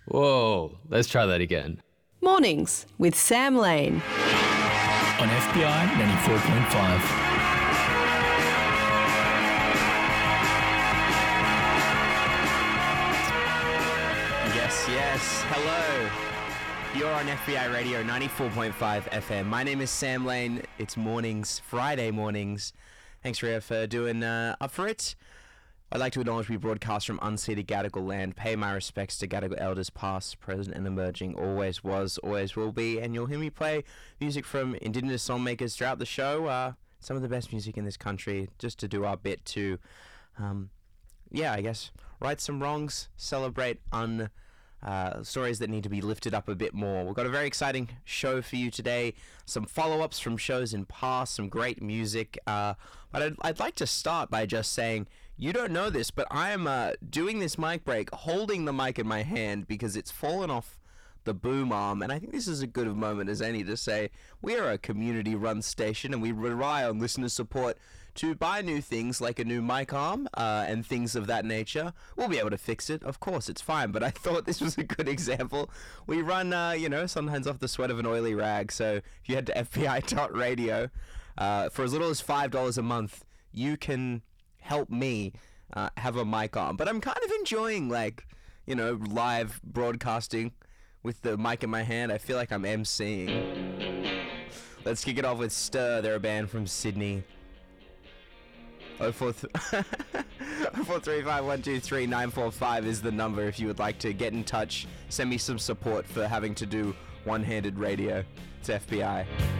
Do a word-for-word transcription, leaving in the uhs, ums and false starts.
Whoa, let's try that again. Mornings with Sam Lane. On F B I ninety-four point five. Yes, yes. Hello. You're on F B I Radio ninety-four point five F M. My name is Sam Lane. It's mornings, Friday mornings. Thanks, Ria, for doing uh, up for it. I'd like to acknowledge we broadcast from unceded Gadigal land. Pay my respects to Gadigal elders past, present and emerging. Always was, always will be. And you'll hear me play music from Indigenous songmakers throughout the show. Uh, some of the best music in this country, just to do our bit to, um, yeah, I guess, right some wrongs, celebrate un... Uh, stories that need to be lifted up a bit more. We've got a very exciting show for you today. Some follow-ups from shows in past, some great music. Uh, but I'd, I'd like to start by just saying, you don't know this, but I am uh, doing this mic break, holding the mic in my hand because it's fallen off the boom arm. And I think this is as good a moment as any to say we are a community-run station and we rely on listener support to buy new things like a new mic arm uh, and things of that nature. We'll be able to fix it. Of course, it's fine. But I thought this was a good example. We run, uh, you know, sometimes off the sweat of an oily rag. So if you head to F B I dot radio, uh, for as little as five dollars a month, you can help me uh, have a mic arm. But I'm kind of enjoying, like, you know, live broadcasting with the mic in my hand. I feel like I'm emceeing. Let's kick it off with Stir. They're a band from Sydney. oh four three five one two three nine four five is the number if you would like to get in touch. Send me some support for having to do one-handed radio. It's F B I.